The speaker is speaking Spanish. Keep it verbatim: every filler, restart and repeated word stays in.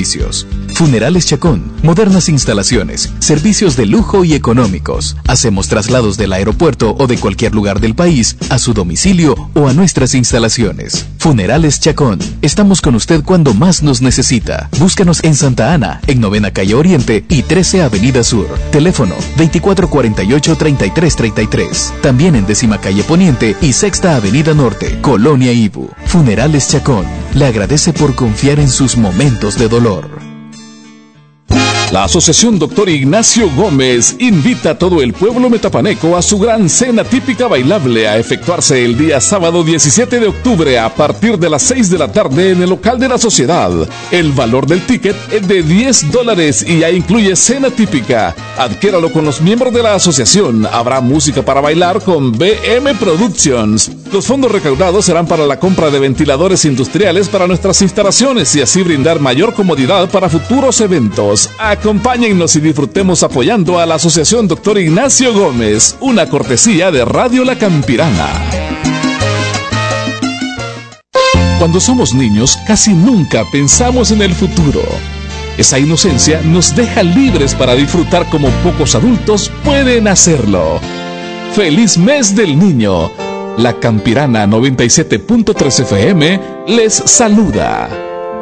beneficios. Funerales Chacón, modernas instalaciones, servicios de lujo y económicos. Hacemos traslados del aeropuerto o de cualquier lugar del país a su domicilio o a nuestras instalaciones. Funerales Chacón, estamos con usted cuando más nos necesita. Búscanos en Santa Ana, en Novena Calle Oriente y trece Avenida Sur. Teléfono veinticuatro cuarenta y ocho, treinta y tres treinta y tres. También en Décima Calle Poniente y Sexta Avenida Norte, Colonia Ibu. Funerales Chacón, le agradece por confiar en sus momentos de dolor. La Asociación Doctor Ignacio Gómez invita a todo el pueblo metapaneco a su gran cena típica bailable a efectuarse el día sábado diecisiete de octubre a partir de las seis de la tarde en el local de la sociedad. El valor del ticket es de diez dólares y ya incluye cena típica. Adquiéralo con los miembros de la asociación. Habrá música para bailar con B M Productions. Los fondos recaudados serán para la compra de ventiladores industriales para nuestras instalaciones y así brindar mayor comodidad para futuros eventos. Acompáñennos y disfrutemos apoyando a la Asociación Doctor Ignacio Gómez, una cortesía de Radio La Campirana. Cuando somos niños, casi nunca pensamos en el futuro. Esa inocencia nos deja libres para disfrutar como pocos adultos pueden hacerlo. ¡Feliz mes del niño! La Campirana noventa y siete punto tres F M les saluda.